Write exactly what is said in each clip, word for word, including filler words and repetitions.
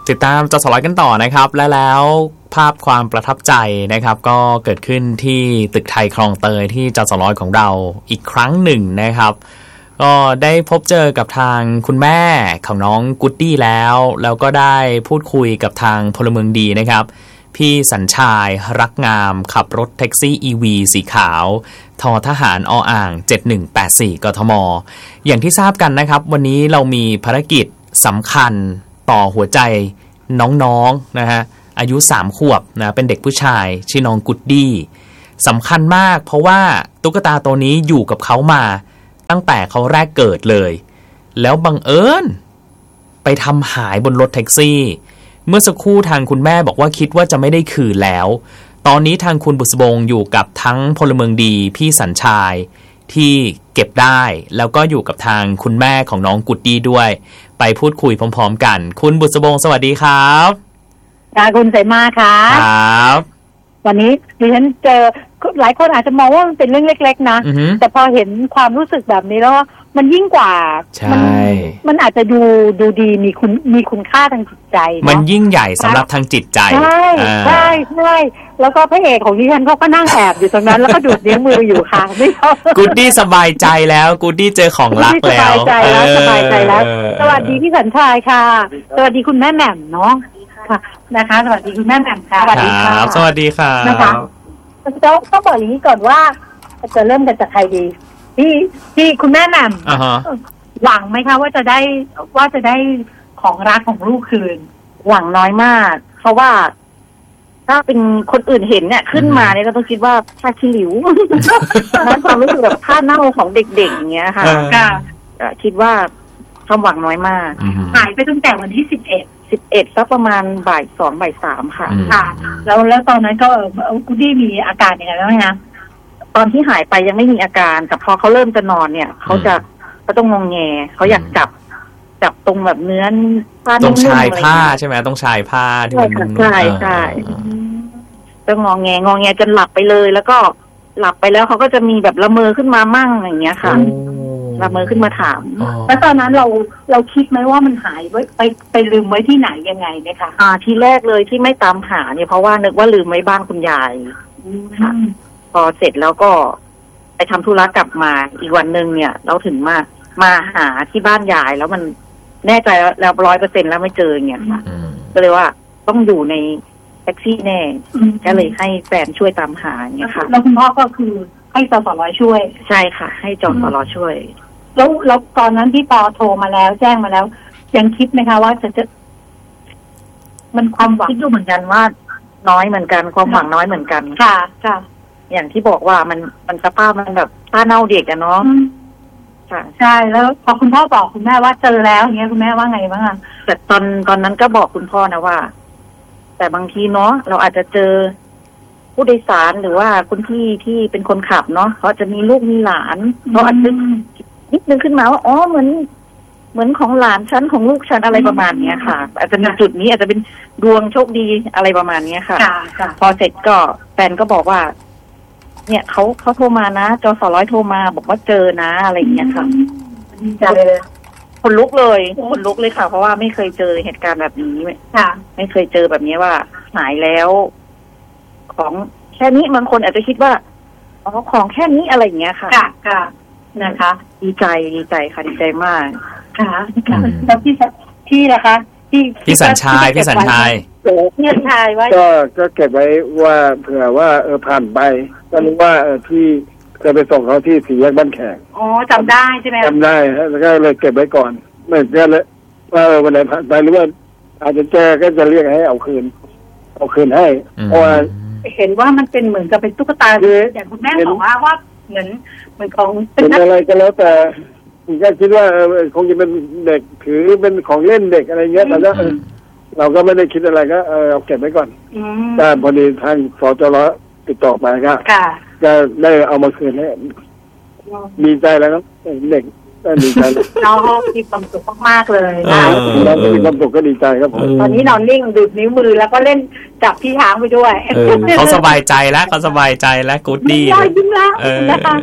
ติดตามจสร้อยกันต่อนะครับและแล้วภาพความประทับใจนะครับก็เกิดขึ้นที่ตึกไทยคลองเตยที่จสร้อยของเราอีกครั้งหนึ่งนะครับก็ได้พบเจอกับทางคุณแม่ของน้องกุดดี้แล้วแล้วก็ได้พูดคุยกับทางพลเมืองดีนะครับพี่สัญชายรักงามขับรถแท็กซี่ อี วี สีขาวทอทหารออ่างเจ็ดหนึ่งแปดสี่กทมอย่างที่ทราบกันนะครับวันนี้เรามีภารกิจสำคัญต่อหัวใจน้องๆ นะฮะอายุสามขวบนะเป็นเด็กผู้ชายชื่อน้องกุดดี้สำคัญมากเพราะว่าตุ๊กตาตัวนี้อยู่กับเขามาตั้งแต่เขาแรกเกิดเลยแล้วบังเอิญไปทำหายบนรถแท็กซี่เมื่อสักครู่ทางคุณแม่บอกว่าคิดว่าจะไม่ได้คืนแล้วตอนนี้ทางคุณบุษบงอยู่กับทั้งพลเมืองดีพี่สัญชายที่เก็บได้แล้วก็อยู่กับทางคุณแม่ของน้องกุดดี้ด้วยไปพูดคุยพร้อมๆกันคุณบุษบงสวัสดีครับค่ะคุณเสมาค่ะครับวันนี้ดิฉันเจอหลายคนอาจจะมองว่ามันเป็นเรื่องเล็กๆนะแต่พอเห็นความรู้สึกแบบนี้แล้วมันยิ่งกว่ามันมันอาจจะดูดูดีมีคุณมีคุณค่าทางจิตใจมันยิ่งใหญ่สำหรับทางจิตใจใช่ใช่ใช่แล้วก็พระเอกของดิฉันเขาก็นั่งแอบอยู่ตรงนั้นแล้วก็ดูดนิ้วมืออยู่ค่ะนี่เขากูดดี้สบายใจแล้วกูดดี้เจอของรักแล้วสบายใจแล้วสบายใจแล้วสวัสดีพี่สัญชัยค่ะสวัสดีคุณแม่แหม่มเนาะค่ะนะคะสวัสดีคุณแม่แหม่มค่ะสวัสดีครับสวัสดีค่ะนะคะต้องต้องบอกอย่างนี้ก่อนว่าจะเริ่มกันจากใครดีที่ที่คุณแม่แหม่มหวังไหมคะว่าจะได้ว่าจะได้ของรักของลูกคืนหวังน้อยมากเพราะว่าถ้าเป็นคนอื่นเห็นเนี่ยขึ้นมาเนี่ยก็ต้องคิดว่าผ้าขี้ริ้วนั้นความรู้สึกแบบผ้าเน่าของเด็กๆอย่างเงี้ยค่ะก็คิดว่าความหวังน้อยมากหายไปตั้งแต่วันที่สิบเอ็ดสิบเอ็ดสักประมาณบ่ายสองบ่ายสามค่ะค่ะแล้วแล้วตอนนั้นก็กุดดี้มีอาการยังไงบ้างคะตอนที่หายไปยังไม่มีอาการแต่พอเขาเริ่มจะนอนเนี่ยเขาจะเขาต้องงงแงเขาอยากจับจับตรงแบบเนื้อผ้าตรงชายผ้าใช่ไหมต้องชายผ้าที่มันใช่ใช่ต้องงงแงงงแงจนหลับไปเลยแล้วก็หลับไปแล้วเขาก็จะมีแบบละเมอขึ้นมามั่งอย่างเงี้ยค่ะละเมอขึ้นมาถามแล้วตอนนั้นเราเราคิดไหมว่ามันหายไว้ไปไปลืมไว้ที่ไหนยังไงเนี่ยค่ะอ่าทีแรกเลยที่ไม่ตามหาเนี่ยเพราะว่านึกว่าลืมไว้บ้านคุณยายค่ะพอเสร็จแล้วก็ไปทำธุระกลับมาอีกวันนึงเนี่ยเราถึงมามาหาที่บ้านยายแล้วมันแน่ใจแล้วร้อยเปอร์เซ็นต์แล้วไม่เจอเนี่ยค่ะก็เลยว่าต้องอยู่ในแท็กซี่แน่ก็เลยให้แฟนช่วยตามหาเนี่ยค่ะแล้วคุณพ่อก็คือให้จสร้อยช่วยใช่ค่ะให้จสร้อยช่วยแล้วแล้วตอนนั้นที่ปอโทรมาแล้วแจ้งมาแล้วยังคิดไหมคะว่าจะจะมันความหวังคิดอยู่เหมือนกันว่าน้อยเหมือนกันความหวังน้อยเหมือนกันค่ะค่ะอย่างที่บอกว่ามันมันสภาพมันแบบผ้าเน่าเด็กอะเนาะค่ะใช่แล้วพอคุณพ่อบอกคุณแม่ว่าเจอแล้วอย่างเงี้ยคุณแม่ว่าไงบ้างคะแต่ตอนตอนนั้นก็บอกคุณพ่อนะว่าแต่บางทีเนาะเราอาจจะเจอผู้โดยสารหรือว่าคุณพี่ที่เป็นคนขับเนาะเขาจะมีลูกมีหลานเขาอาจจะนิดนึงขึ้นมาว่าอ๋อเหมือนเหมือนของหลานฉันของลูกฉันอะไรประมาณเนี้ยค่ะอาจจะมีจุดนี้อาจจะเป็นดวงโชคดีอะไรประมาณเนี้ยค่ะพอเสร็จก็แฟนก็บอกว่าเนี่ยเขาเขาโทรมานะจสร้อยโทรมาบอกว่าเจอนะอะไรอย่างเงี้ยค่ะจะเลยคนลุกเลยคนลุกเลยค่ะเพราะว่าไม่เคยเจอเหตุการณ์แบบนี้ค่ะไม่เคยเจอแบบนี้ว่าหายแล้วของแค่นี้บางคนอาจจะคิดว่าอ๋อของแค่นี้อะไรอย่างเงี้ยค่ะค่ะค่ะนะคะดีใจดีใจค่ะดีใจมากค่ะแล้วพี่พี่นะคะพี่พี่สัญชายพี่สัญชายพี่สัญชายไว้ก็ก็เก็บไว้ว่าเผื่อว่าเออผ่านไปก็รู้ว่าเออพี่เคยไปส่งเขาที่สี่แยกบ้านแขกอ๋อจำได้ใช่ไหมจำได้แล้วก็เลยเก็บไว้ก่อนไม่ก็เลยว่าเออวันไหนผ่านไปหรือว่าอาจจะเจอก็จะเรียกให้เอาคืนเอาคืนให้เพราะว่าเห็นว่ามันเป็นเหมือนกับเป็นตุ๊กตาอย่างคุณแม่บอกว่าว่าเหมือนเหมือนของเป็นอะไรก็แล้วแต่ผมก็คิดว่าคงจะเป็นเด็กถือเป็นของเล่นเด็กอะไรเงี้ยแต่แล้วเราก็ไม่ได้คิดอะไรก็เออเอาเก็บไว้ก่อนแต่พอดีทางสจรติดต่อมาก็ก็ได้เอามาคืนให้ดีใจแล้วครับเด็กก็ดีใจเรามีความสุขมากๆเลยนะเรามีความสุขก็ดีใจครับผมตอนนี้นอนนิ่งดูดนิ้วมือแล้วก็เล่นจับที่ช้างไปด้วยเขาสบายใจแล้วเขาสบายใจแล้วกูดดี้ยิ้มแล้วนะคะ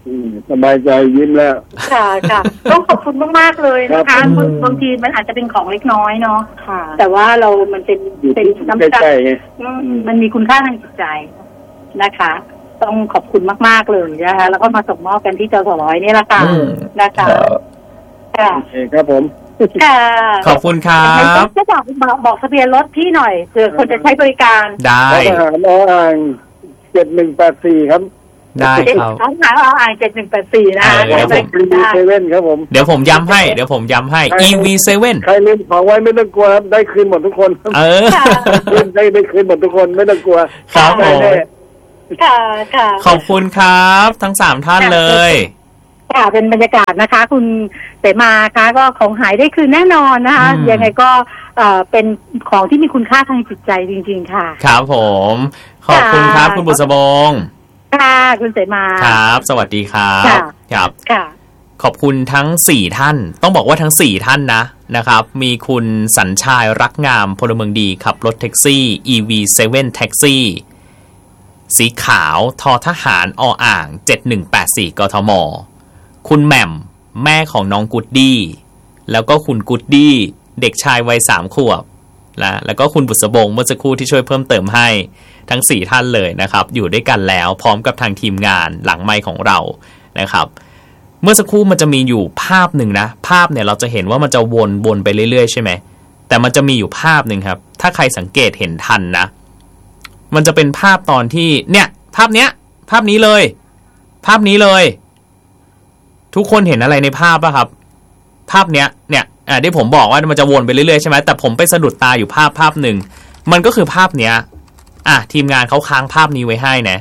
สบายใจยิ้มแล้วค่ะค่ะต้องขอบคุณมากๆเลยนะคะบางทีมันอาจจะเป็นของเล็กน้อยเนาะค่ะแต่ว่าเรามันเป็นเป็นน้ำใจมันมีคุณค่าทางจิตใจนะคะต้องขอบคุณมากๆเลยนะคะแล้วก็มาส่งมอบกันที่จสร้อยนี่แหละค่ะนะคะค่ะโอเคครับผมค่ะขอบคุณครับจะบอกบอกทะเบียนรถพี่หน่อยเผื่อคนจะใช้บริการได้ทหารออ่างเจ็ดหนึ่งแปดสี่ครับได้ครับทหารออ่างเจ็ดหนึ่งแปดสี่นะเดี๋ยวผมอี วี เซเว่นครับผมเดี๋ยวผมย้ำให้เดี๋ยวผมย้ำให้ อี วี เซเว่นใครลืมของไว้ไม่ต้องกลัวครับได้คืนหมดทุกคนเออได้ได้คืนหมดทุกคนไม่ต้องกลัวครับผมค่ะค่ะขอบคุณครับทั้งสามท่านเลยค่ะเป็นบรรยากาศนะคะคุณเสมาค่ะก็ของหายได้คืนแน่นอนนะคะยังไงก็เอ่อเป็นของที่มีคุณค่าทางจิตใจจริงๆค่ะครับผมขอบคุณครับคุณบุษบงค่ะคุณเสมาครับสวัสดีครับครับค่ะขอบคุณทั้งสี่ท่านต้องบอกว่าทั้งสี่ท่านนะนะครับมีคุณสัญชัยรักงามพลเมืองดีขับรถแท็กซี่ อี วี เซเว่น แท็กซี่สีขาวทอทหารออ่างเจ็ดหนึ่งแปดสี่กทมคุณแหม่มแม่ของน้องกุดดี้แล้วก็คุณกุดดี้เด็กชายวัยสามขวบนะแล้วก็คุณบุษบงเมื่อสักครู่ที่ช่วยเพิ่มเติมให้ทั้งสี่ท่านเลยนะครับอยู่ด้วยกันแล้วพร้อมกับทางทีมงานหลังไมค์ของเรานะครับเมื่อสักครู่มันจะมีอยู่ภาพหนึ่งนะภาพเนี่ยเราจะเห็นว่ามันจะวนวนไปเรื่อยๆใช่ไหมแต่มันจะมีอยู่ภาพหนึ่งครับถ้าใครสังเกตเห็นทันนะมันจะเป็นภาพตอนที่เนี่ยภาพเนี้ยภาพนี้เลยภาพนี้เลยทุกคนเห็นอะไรในภาพป่ะครับภาพเนี้ยเนี่ยอ่าที่ผมบอกว่ามันจะวนไปเรื่อยๆใช่ไหมแต่ผมไปสะดุดตาอยู่ภาพภาพหนึ่งมันก็คือภาพเนี้ยอ่ะทีมงานเขาค้างภาพนี้ไว้ให้นะ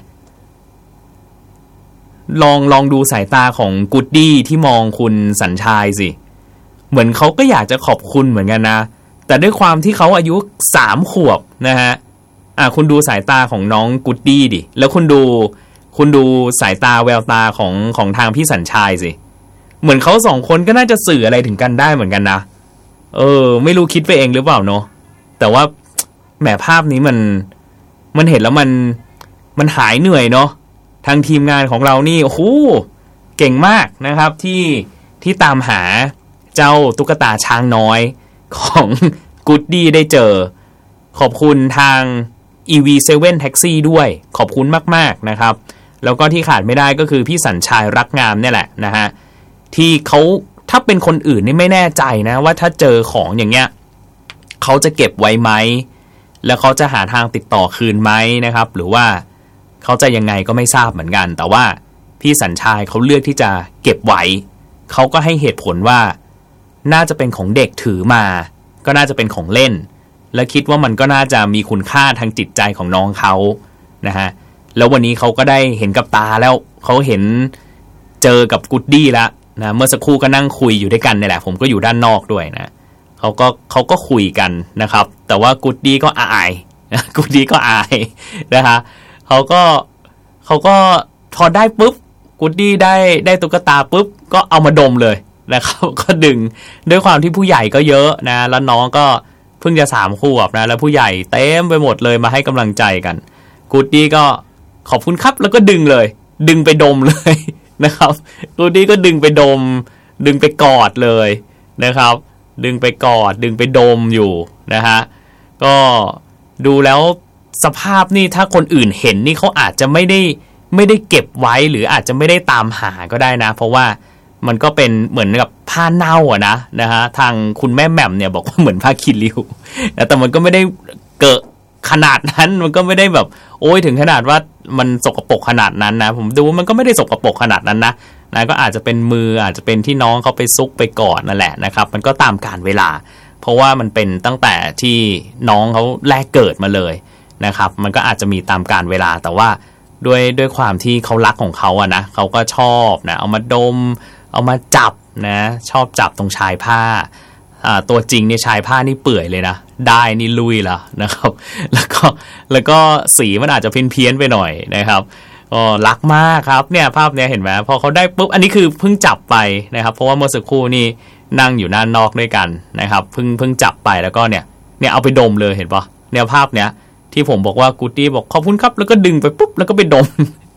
ลองลองดูสายตาของกูดดี้ที่มองคุณสัญชัยสิเหมือนเขาก็อยากจะขอบคุณเหมือนกันนะแต่ด้วยความที่เขาอายุสามขวบนะฮะอ่ะคุณดูสายตาของน้องกูดดี้ดิแล้วคุณดูคุณดูสายตาแววตาของของทางพี่สัญชัยสิเหมือนเขาสองคนก็น่าจะสื่ออะไรถึงกันได้เหมือนกันนะเออไม่รู้คิดไปเองหรือเปล่าเนาะแต่ว่าแหมภาพนี้มันมันเห็นแล้วมันมันหายเหนื่อยเนาะทางทีมงานของเรานี่โอ้โหเก่งมากนะครับที่ที่ตามหาเจ้าตุ๊กตาช้างน้อยของกูดดี้ได้เจอขอบคุณทาง อี วี เซเว่น Taxi ด้วยขอบคุณมากๆนะครับแล้วก็ที่ขาดไม่ได้ก็คือพี่สัญชัยรักงามเนี่ยแหละนะฮะที่เขาถ้าเป็นคนอื่นนี่ไม่แน่ใจนะว่าถ้าเจอของอย่างเงี้ยเขาจะเก็บไว้ไหมแล้วเขาจะหาทางติดต่อคืนไหมนะครับหรือว่าเขาจะยังไงก็ไม่ทราบเหมือนกันแต่ว่าพี่สัญชัยเขาเลือกที่จะเก็บไว้เขาก็ให้เหตุผลว่าน่าจะเป็นของเด็กถือมาก็น่าจะเป็นของเล่นและคิดว่ามันก็น่าจะมีคุณค่าทางจิตใจของน้องเขานะฮะแล้ววันนี้เขาก็ได้เห็นกับตาแล้วเขาเห็นเจอกับกูดดี้แล้วนะเมื่อสักครู่ก็นั่งคุยอยู่ด้วยกันนี่แหละผมก็อยู่ด้านนอกด้วยนะเขาก็เขาก็คุยกันนะครับแต่ว่ากูดดี้ก็อายนะกูดดี้ก็อายนะฮะเขาก็เขาก็พอได้ปุ๊บกูดดี้ได้ได้ตุ๊กตาปุ๊บก็เอามาดมเลยนะครับก็ดึงด้วยความที่ผู้ใหญ่ก็เยอะนะแล้วน้องก็เพิ่งจะสามขวบนะแล้วผู้ใหญ่เต็มไปหมดเลยมาให้กำลังใจกันกูดดี้ก็ขอบคุณครับแล้วก็ดึงเลยดึงไปดมเลยนะครับกูดดี้ก็ดึงไปดมดึงไปกอดเลยนะครับดึงไปกอดดึงไปดมอยู่นะฮะก็ดูแล้วสภาพนี่ถ้าคนอื่นเห็นนี่เขาอาจจะไม่ได้ไม่ได้เก็บไว้หรืออาจจะไม่ได้ตามหาก็ได้นะเพราะว่ามันก็เป็นเหมือนกับผ้าเน่าอะนะนะฮะทางคุณแม่แหม่มเนี่ยบอกว่าเหมือนผ้าคีริ้วแต่มันก็ไม่ได้เกอะขนาดนั้นมันก็ไม่ได้แบบโอ้ยถึงขนาดว่ามันสกปรกขนาดนั้นนะผมดูมันก็ไม่ได้สกปรกขนาดนั้นนะนะก็อาจจะเป็นมืออาจจะเป็นที่น้องเขาไปซุกไปกอดนั่นแหละนะครับมันก็ตามกาลเวลาเพราะว่ามันเป็นตั้งแต่ที่น้องเขาแรกเกิดมาเลยนะครับมันก็อาจจะมีตามกาลเวลาแต่ว่าด้วยด้วยความที่เขารักของเขาอะนะเขาก็ชอบนะเอามาดมเอามาจับนะชอบจับตรงชายผ้าอ่าตัวจริงเนี่ยชายผ้านี่เปื่อยเลยนะได้นี่ลุยแล้วนะครับแล้วก็แล้วก็สีมันอาจจะเพี้ยนๆไปหน่อยนะครับก็รักมากครับเนี่ยภาพเนี้ยเห็นไหมพอเขาได้ปุ๊บอันนี้คือเพิ่งจับไปนะครับเพราะว่าเมื่อสักครู่นี่นั่งอยู่ด้านนอกด้วยกันนะครับเพิ่งเพิ่งจับไปแล้วก็เนี่ยเนี่ยเอาไปดมเลยเห็นปะเนี่ยภาพเนี้ยที่ผมบอกว่ากูดดี้บอกขอบคุณครับแล้วก็ดึงไปปุ๊บแล้วก็ไปดม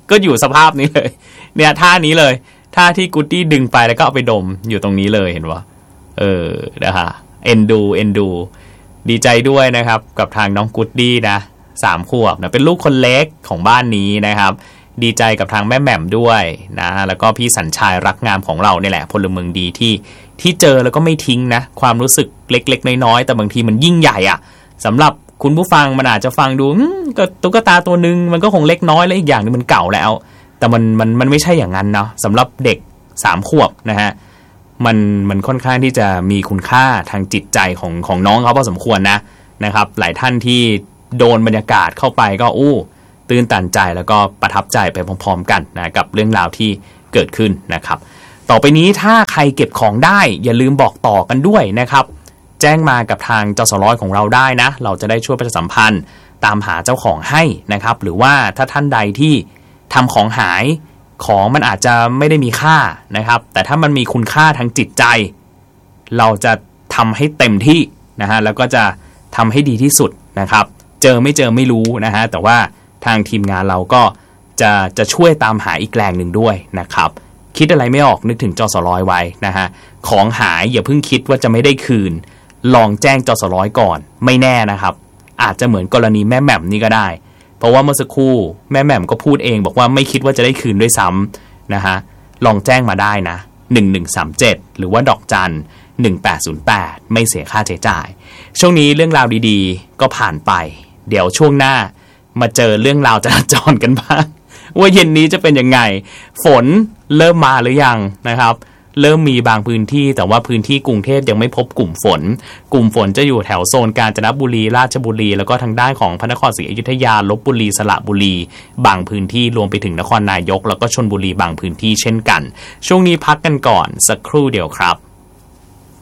ก็อยู่สภาพนี้เลยเนี่ยท่านี้เลยท่าที่กูดดี้ดึงไปแล้วก็เอาไปดมอยู่ตรงนี้เลยเห็นวะเออนะฮะเอ็นดูเอ็นดูดีใจด้วยนะครับกับทางน้องกูดดี้นะสามขวบนะเป็นลูกคนเล็กของบ้านนี้นะครับดีใจกับทางแม่แหม่มด้วยนะแล้วก็พี่สัญชัยรักงามของเราเนี่ยแหละพลเมืองดีที่ที่เจอแล้วก็ไม่ทิ้งนะความรู้สึกเล็กๆน้อยๆแต่บางทีมันยิ่งใหญ่อะสำหรับคุณผู้ฟังมันอาจจะฟังดูก็ตุ๊กตาตัวนึงมันก็คงเล็กน้อยแล้วอีกอย่างนึงมันเก่าแล้วแต่มันมันมันไม่ใช่อย่างนั้นเนาะสำหรับเด็กสามขวบนะฮะมันมันค่อนข้างที่จะมีคุณค่าทางจิตใจของของน้องเขาพอสมควรนะนะครับหลายท่านที่โดนบรรยากาศเข้าไปก็อู้ตื่นตันใจแล้วก็ประทับใจไปพร้อมๆกันนะกับเรื่องราวที่เกิดขึ้นนะครับต่อไปนี้ถ้าใครเก็บของได้อย่าลืมบอกต่อกันด้วยนะครับแจ้งมากับทางจสร้อยของเราได้นะเราจะได้ช่วยประชาสัมพันธ์ตามหาเจ้าของให้นะครับหรือว่าถ้าท่านใดที่ทำของหายของมันอาจจะไม่ได้มีค่านะครับแต่ถ้ามันมีคุณค่าทางจิตใจเราจะทำให้เต็มที่นะฮะแล้วก็จะทำให้ดีที่สุดนะครับเจอไม่เจอไม่รู้นะฮะแต่ว่าทางทีมงานเราก็จะจะช่วยตามหาอีกแรงหนึ่งด้วยนะครับคิดอะไรไม่ออกนึกถึงจสร้อยไว้นะฮะของหายอย่าเพิ่งคิดว่าจะไม่ได้คืนลองแจ้งจสร้อยก่อนไม่แน่นะครับอาจจะเหมือนกรณีแม่แหม่มนี่ก็ได้เพราะว่าเมื่อสักครู่แม่แหม่มก็พูดเองบอกว่าไม่คิดว่าจะได้คืนด้วยซ้ำนะฮะลองแจ้งมาได้นะหนึ่งหนึ่งสามเจ็ดหรือว่าดอกจันหนึ่งแปดศูนย์แปดไม่เสียค่าใช้จ่ายช่วงนี้เรื่องราวดีๆก็ผ่านไปเดี๋ยวช่วงหน้ามาเจอเรื่องราวจราจรกันบ้างว่าเย็นนี้จะเป็นยังไงฝนเริ่มมาหรือยังนะครับเริ่มมีบางพื้นที่แต่ว่าพื้นที่กรุงเทพยังไม่พบกลุ่มฝนกลุ่มฝนจะอยู่แถวโซนกาญจนบุรีราชบุรีแล้วก็ทางด้านของพระนครศรีอยุธยาลพบุรีสระบุรีบางพื้นที่รวมไปถึงนครนายกแล้วก็ชลบุรีบางพื้นที่เช่นกันช่วงนี้พักกันก่อนสักครู่เดียวครับ